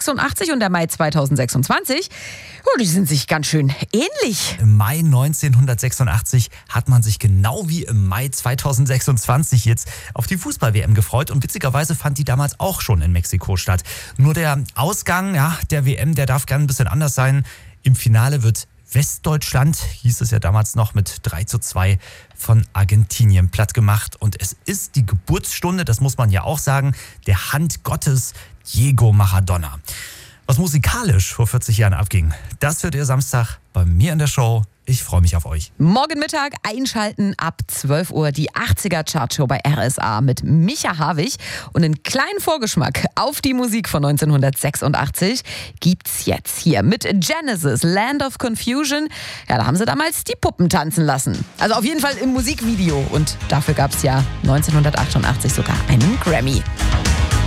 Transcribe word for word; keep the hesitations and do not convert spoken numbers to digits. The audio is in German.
neunzehnhundertsechsundachtzig und der Mai zweitausendsechsundzwanzig, oh, die sind sich ganz schön ähnlich. Im Mai neunzehnhundertsechsundachtzig hat man sich genau wie im Mai zweitausendsechsundzwanzig jetzt auf die Fußball-W M gefreut und witzigerweise fand die damals auch schon in Mexiko statt. Nur der Ausgang ja, der W M, der darf gerne ein bisschen anders sein. Im Finale wird Westdeutschland, hieß es ja damals noch, mit drei zu zwei von Argentinien platt gemacht. Und es ist die Geburtsstunde, das muss man ja auch sagen, der Hand Gottes Diego Maradona. Was musikalisch vor vierzig Jahren abging, das hört ihr Samstag bei mir in der Show. Ich freue mich auf euch. Morgen Mittag einschalten ab zwölf Uhr die achtziger-Chartshow bei R S A mit Micha Harwig. Und einen kleinen Vorgeschmack auf die Musik von neunzehnhundertsechsundachtzig gibt's jetzt hier mit Genesis, Land of Confusion. Ja, da haben sie damals die Puppen tanzen lassen. Also auf jeden Fall im Musikvideo. Und dafür gab's ja neunzehnhundertachtundachtzig sogar einen Grammy.